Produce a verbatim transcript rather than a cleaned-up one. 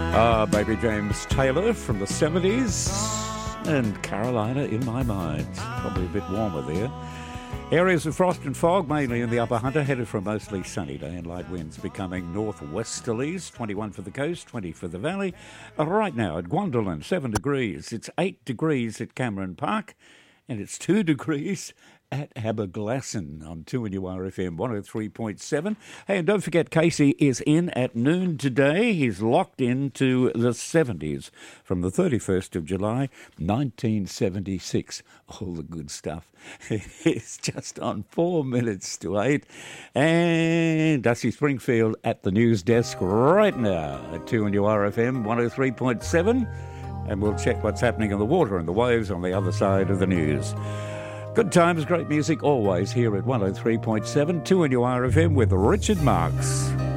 Ah, baby James Taylor from the seventies and Carolina in my mind. Probably a bit warmer there. Areas of frost and fog, mainly in the Upper Hunter, headed for a mostly sunny day and light winds becoming northwesterlies, twenty-one for the coast, twenty for the valley. Uh, right now at Guandolen, seven degrees. It's eight degrees at Cameron Park and it's two degrees at Aberglasslyn on two N U R F M one oh three point seven. Hey, and don't forget, Casey is in at noon today. He's locked into the seventies from the thirty-first of July, nineteen seventy-six. All the good stuff. It's just on four minutes to eight. And Dusty Springfield at the news desk right now at two N U R F M one oh three point seven. And we'll check what's happening in the water and the waves on the other side of the news. Good times, great music, always here at one oh three point seven, two N U R F M with Richard Marks.